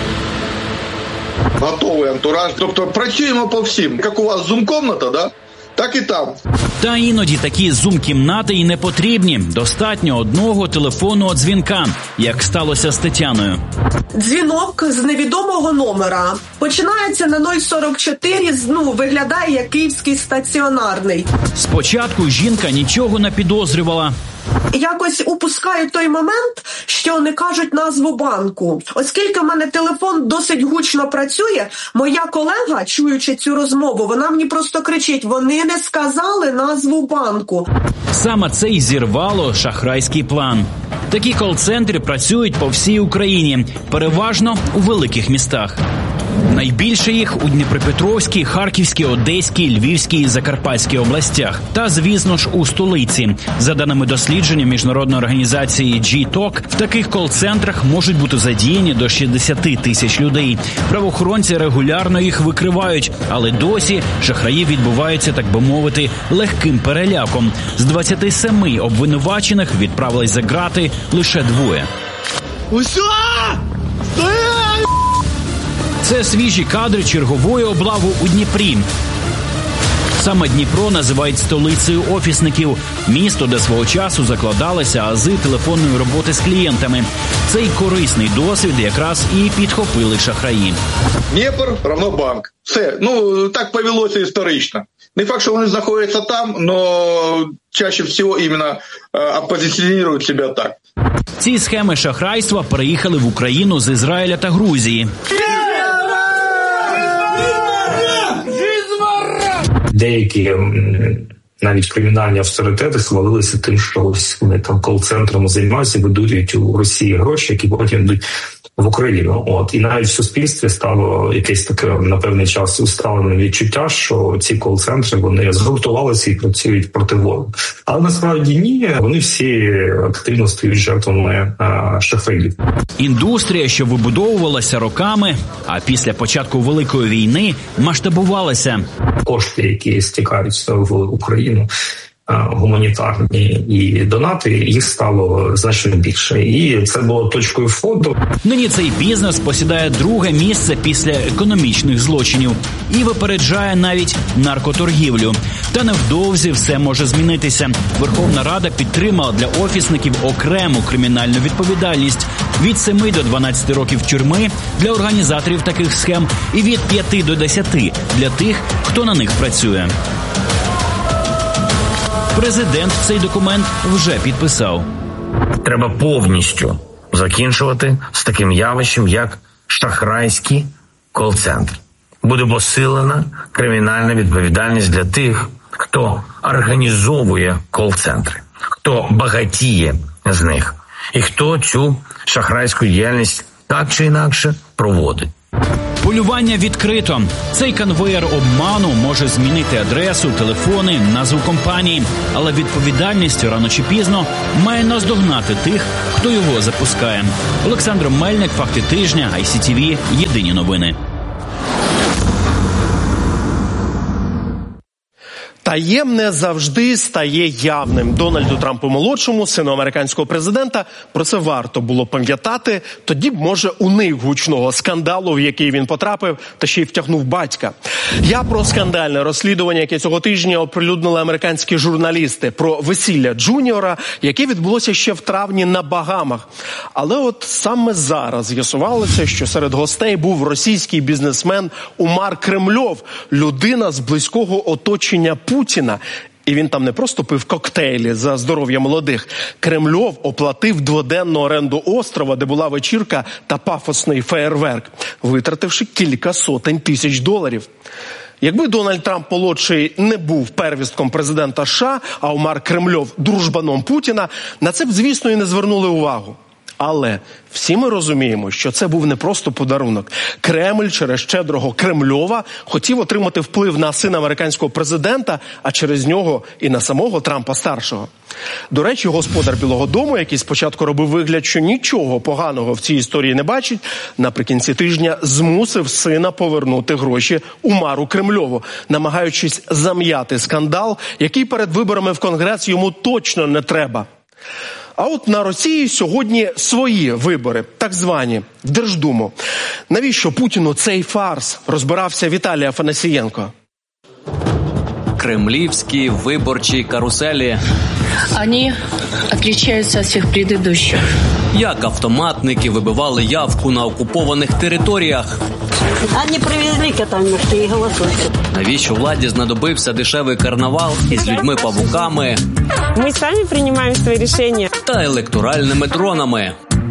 Готовий антураж. Тобто працюємо по всім. Як у вас зум-комната, да? Так і там. Та іноді такі зум-кімнати і не потрібні. Достатньо одного телефонного дзвінка, як сталося з Тетяною. Дзвінок з невідомого номера. Починається на нуль сорок чотири, ну, виглядає як київський стаціонарний. Спочатку жінка нічого не підозрювала. Якось упускаю той момент, що не кажуть назву банку. Оскільки в мене телефон досить гучно працює, моя колега, чуючи цю розмову, вона мені просто кричить, вони не сказали назву банку. Саме це й зірвало шахрайський план. Такі кол-центри працюють по всій Україні, переважно у великих містах. Найбільше їх у Дніпропетровській, Харківській, Одеській, Львівській і Закарпатській областях. Та, звісно ж, у столиці. За даними дослідження міжнародної організації джі ток, в таких кол-центрах можуть бути задіяні до шістдесят тисяч людей. Правоохоронці регулярно їх викривають, але досі шахраї відбуваються, так би мовити, легким переляком. З двадцяти семи обвинувачених відправились за ґрати лише двоє. Усьо! Стоять! Це свіжі кадри чергової облави у Дніпрі. Саме Дніпро називають столицею офісників. Місто, де свого часу закладалися ази телефонної роботи з клієнтами. Цей корисний досвід якраз і підхопили шахраї. Дніпр равно банк. Все. Ну, так повелося історично. Не факт, що вони знаходяться там, але чаще всього іменно опозиціонують себе так. Ці схеми шахрайства переїхали в Україну з Ізраїля та Грузії. Деякі навіть кримінальні авторитети схвалилися тим, що ось вони там кол-центром займаються, ведуть у Росії гроші, які потім йдуть в Україну. От. І навіть в суспільстві стало якесь таке на певний час усталене відчуття, що ці кол-центри, вони згуртувалися і працюють проти ворога. Але насправді ні, вони всі активно стають жертвами а, шахраїв. Індустрія, що вибудовувалася роками, а після початку Великої війни масштабувалася. Кошти, які стікають в Україну, гуманітарні і донати, їх стало значно більше. І це було точкою входу. Нині цей бізнес посідає друге місце після економічних злочинів і випереджає навіть наркоторгівлю. Та невдовзі все може змінитися. Верховна Рада підтримала для офісників окрему кримінальну відповідальність. від семи до дванадцяти років тюрми для організаторів таких схем і від п'яти до десяти для тих, хто на них працює. Президент цей документ вже підписав. Треба повністю закінчувати з таким явищем, як шахрайський кол-центр. Буде посилена кримінальна відповідальність для тих, хто організовує кол-центри, хто багатіє з них і хто цю шахрайську діяльність так чи інакше проводить. Полювання відкрито. Цей конвеєр обману може змінити адресу, телефони, назву компанії, але відповідальність рано чи пізно має наздогнати тих, хто його запускає. Олександр Мельник, Факти тижня, ай сі ті ві, єдині новини. Таємне завжди стає явним. Дональду Трампу-молодшому, сину американського президента, про це варто було пам'ятати. Тоді б, може, уник гучного скандалу, в який він потрапив, та ще й втягнув батька. Я про скандальне розслідування, яке цього тижня оприлюднили американські журналісти, про весілля Джуніора, яке відбулося ще в травні на Багамах. Але от саме зараз з'ясувалося, що серед гостей був російський бізнесмен Умар Кремльов, людина з близького оточення Путіна. Путіна. І він там не просто пив коктейлі за здоров'я молодих. Кремльов оплатив дводенну оренду острова, де була вечірка та пафосний феєрверк, витративши кілька сотень тисяч доларів. Якби Дональд Трамп-молодший не був первістком президента США, а Умар Кремльов – дружбаном Путіна, на це б, звісно, і не звернули увагу. Але всі ми розуміємо, що це був не просто подарунок. Кремль через щедрого Кремльова хотів отримати вплив на сина американського президента, а через нього і на самого Трампа-старшого. До речі, господар Білого дому, який спочатку робив вигляд, що нічого поганого в цій історії не бачить, наприкінці тижня змусив сина повернути гроші Умару Кремльову, намагаючись зам'яти скандал, який перед виборами в Конгрес йому точно не треба. А от на Росії сьогодні свої вибори, так звані, в Держдуму. Навіщо Путіну цей фарс, розбирався Віталій Афанасієнко. Кремлівські виборчі каруселі. Вони відрізняються від всіх предыдущих. Як автоматники вибивали явку на окупованих територіях. Вони привезли катамерти і голосують. Навіщо владі знадобився дешевий карнавал із людьми-павуками? Ми самі приймаємо свої рішення. Та електоральними дронами.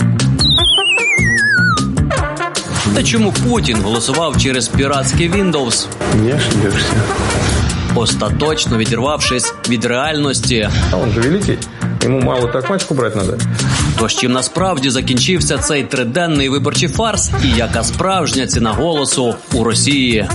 Та чому Путін голосував через піратський Windows? Не ошибешься. Остаточно відірвавшись від реальності. А він же великий, йому мало так мачку брати треба. Тож чим насправді закінчився цей триденний виборчий фарс і яка справжня ціна голосу у Росії?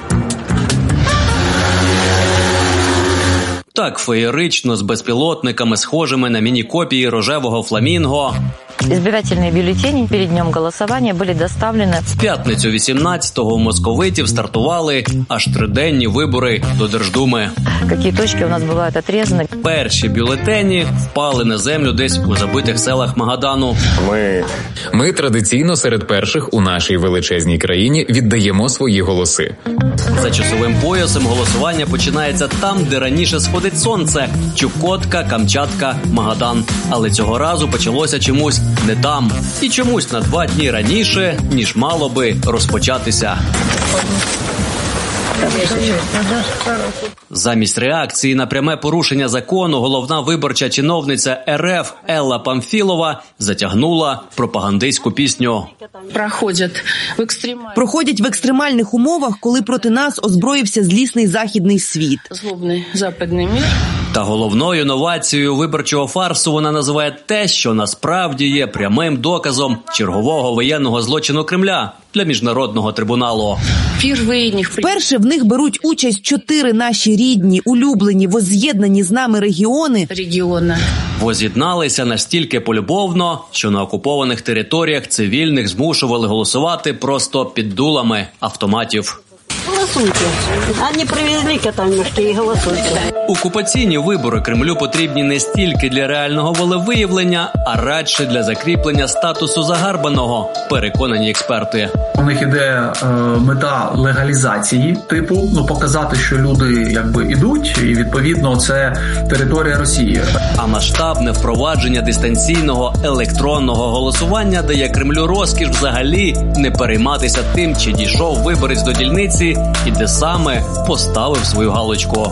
Так феєрично, з безпілотниками, схожими на міні-копії рожевого фламінго. Избирательные бюллетени перед днем голосования были доставлены. В п'ятницю вісімнадцятого у московитів стартували аж триденні вибори до Держдуми. Які точки у нас бувають отрізані? Перші бюлетені впали на землю десь у забитих селах Магадану. Ми... Ми традиційно серед перших у нашій величезній країні віддаємо свої голоси. За часовим поясом голосування починається там, де раніше сходить сонце. Чукотка, Камчатка, Магадан. Але цього разу почалося чомусь не там. І чомусь на два дні раніше, ніж мало би розпочатися. Замість реакції на пряме порушення закону головна виборча чиновниця ер еф Елла Памфілова затягнула пропагандистську пісню. Проходять в екстремальних... Проходять в екстремальних умовах, коли проти нас озброївся злісний західний світ. Злобний западний мир. Та головною новацією виборчого фарсу вона називає те, що насправді є прямим доказом чергового воєнного злочину Кремля для міжнародного трибуналу. Вперше в них беруть участь чотири наші рідні, улюблені, возз'єднані з нами регіони. Регіони. Воз'єдналися настільки полюбовно, що на окупованих територіях цивільних змушували голосувати просто під дулами автоматів. Голосуйте. Они привезли кота-мешки и голосуйте. Окупаційні вибори Кремлю потрібні не стільки для реального волевиявлення, а радше для закріплення статусу загарбаного, переконані експерти. У них іде е, мета легалізації, типу, ну показати, що люди якби ідуть, і відповідно це територія Росії. А масштабне впровадження дистанційного електронного голосування дає Кремлю розкіш взагалі не перейматися тим, чи дійшов виборець до дільниці і де саме поставив свою галочку.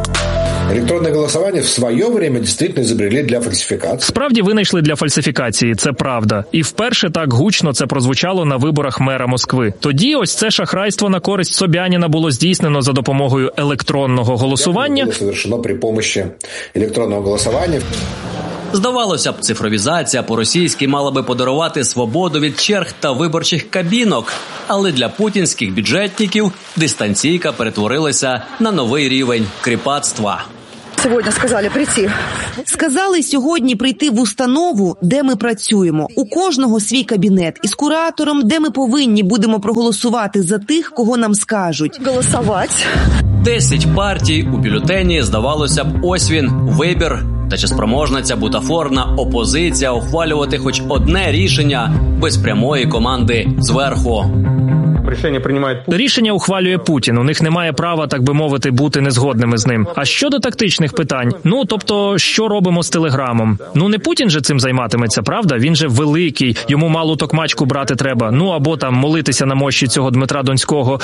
Електронне голосування в своє время дійсно изобрели для фальсифікації. Справді винайшли для фальсифікації, це правда. І вперше так гучно це прозвучало на виборах мера Москви. Тоді ось це шахрайство на користь Собяніна було здійснено за допомогою електронного голосування. Було совершено при допомогі електронного голосування. Здавалося б, цифровізація по-російськи мала би подарувати свободу від черг та виборчих кабінок. Але для путінських бюджетників дистанційка перетворилася на новий рівень кріпацтва. Сьогодні сказали прийти. Сказали сьогодні прийти в установу, де ми працюємо. У кожного свій кабінет із куратором, де ми повинні будемо проголосувати за тих, кого нам скажуть. Голосувати. Десять партій у бюлетені, здавалося б, ось він, вибір. Та чи спроможна ця бутафорна опозиція ухвалювати хоч одне рішення без прямої команди зверху? Рішення приймає Рішення ухвалює Путін. У них немає права, так би мовити, бути незгодними з ним. А щодо тактичних питань, ну, тобто, що робимо з Телеграмом? Ну, не Путін же цим займатиметься, правда? Він же великий, йому малу токмачку брати треба. Ну, або там молитися на мощі цього Дмитра Донського.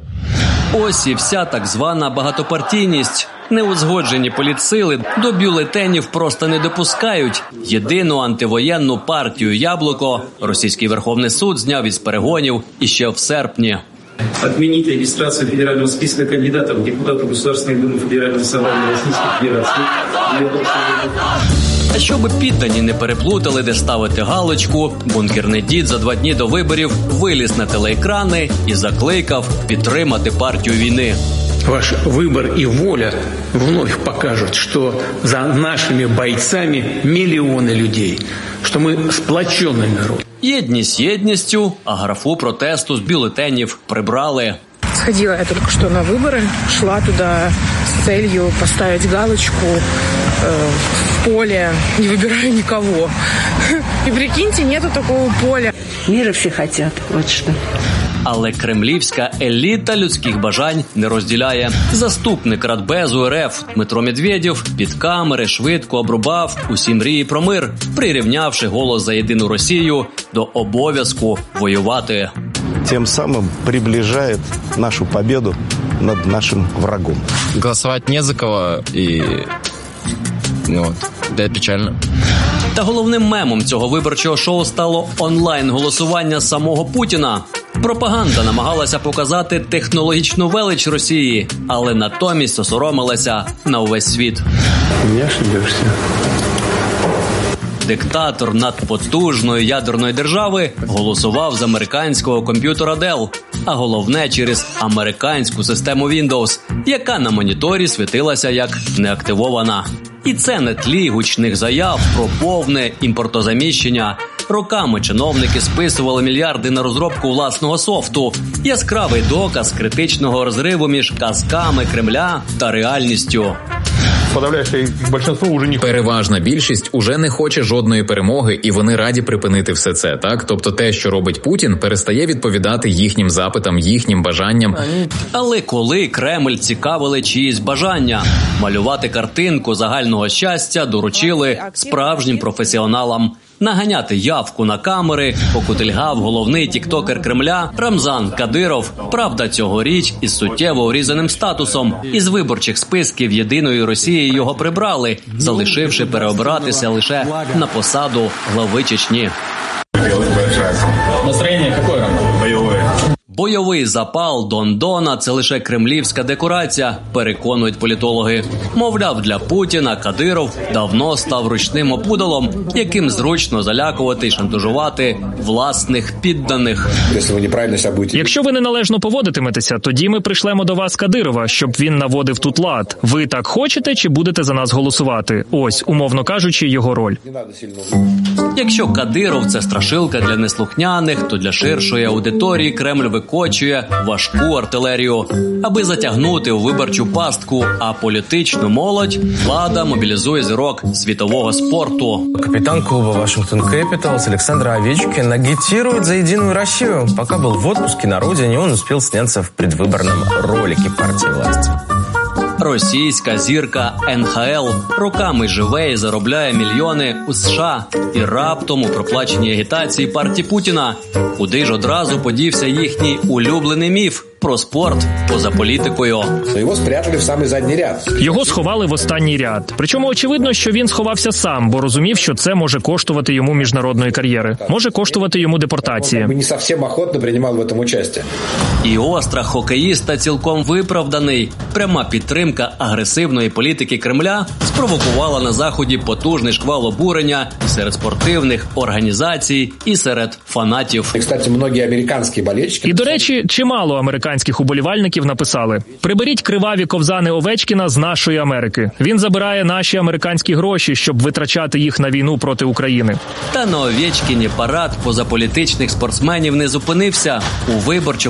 Ось і вся так звана багатопартійність. Неузгоджені політсили до бюлетенів просто не допускають. Єдину антивоєнну партію «Яблуко» російський Верховний суд зняв із перегонів іще в серпні. Отменить регистрацию федерального списка кандидатов в депутаты Государственной Думы Федерального собрания Российской Федерации. А щоб піддані не переплутали, де ставити галочку, бункерний дід за два дні до виборів виліз на телеекрани і закликав підтримати партію війни. Ваш выбор и воля вновь покажут, что за нашими бойцами миллионы людей, что мы сплоченный народ. Єдність єдністю, а графу протесту з бюлетенів прибрали. Сходила я только что на выборы, шла туда с целью поставить галочку э, в поле, не выбирая никого. И прикиньте, нету такого поля. Мира все хотят, вот что. Але кремлівська еліта людських бажань не розділяє. Заступник Радбезу РФ Дмитро Медведєв під камери швидко обрубав усі мрії про мир, прирівнявши голос за єдину Росію до обов'язку воювати. Тем самым приближает нашу победу над нашим врагом. Голосовать не за кого, и ну, вот, это печально. Та головним мемом цього виборчого шоу стало онлайн-голосування самого Путіна. Пропаганда намагалася показати технологічну велич Росії, але натомість осоромилася на увесь світ. Не ошибешься. Диктатор надпотужної ядерної держави голосував з американського комп'ютера Dell, а головне через американську систему Windows, яка на моніторі світилася як неактивована. І це на тлі гучних заяв про повне імпортозаміщення. Роками чиновники списували мільярди на розробку власного софту. Яскравий доказ критичного розриву між казками Кремля та реальністю. Переважна більшість уже не хоче жодної перемоги, і вони раді припинити все це, так? Тобто те, що робить Путін, перестає відповідати їхнім запитам, їхнім бажанням. Але коли Кремль цікавили чиїсь бажання, малювати картинку загального щастя доручили справжнім професіоналам. Наганяти явку на камери покутильгав головний тіктокер Кремля Рамзан Кадиров. Правда, цьогоріч із суттєво урізаним статусом. Із виборчих списків Єдиної Росії його прибрали, залишивши переобиратися лише на посаду глави Чечні. Настроєння яке? Бойове. Бойовий запал Дон-Дона – це лише кремлівська декорація, переконують політологи. Мовляв, для Путіна Кадиров давно став ручним опудалом, яким зручно залякувати і шантажувати власних підданих. Якщо ви неналежно поводитиметеся, тоді ми пришлемо до вас Кадирова, щоб він наводив тут лад. Ви так хочете чи будете за нас голосувати? Ось, умовно кажучи, його роль. Якщо Кадиров – це страшилка для неслухняних, то для ширшої аудиторії Кремль виконує викочує важку артилерію. Аби затягнути у виборчу пастку, а політичну молодь, влада мобілізує зірок світового спорту. Капитан клуба Вашингтон Capitals Александр Овечкин агитирует за Единую Россию. Пока был в отпуске на родине, он успел сняться в предвыборном ролике партии власти. Російська зірка ен ха ел роками живе і заробляє мільйони у США. І раптом у проплаченій агітації партії Путіна. Куди ж одразу подівся їхній улюблений міф про спорт поза політикою. Його спрятали в самий задній ряд. Його сховали в останній ряд. Причому очевидно, що він сховався сам, бо розумів, що це може коштувати йому міжнародної кар'єри. Може коштувати йому депортації. Він не зовсім охотно приймав в цьому участь. І острах хокеїста цілком виправданий. Пряма підтримка агресивної політики Кремля спровокувала на Заході потужний шквал обурення серед спортивних організацій і серед фанатів. І, кстати, многі американські болельщики... І, до речі, чимало американських уболівальників написали: «Приберіть криваві ковзани Овечкіна з нашої Америки. Він забирає наші американські гроші, щоб витрачати їх на війну проти України». Та на Овечкіні парад позаполітичних спортсменів не зупинився. У виборчому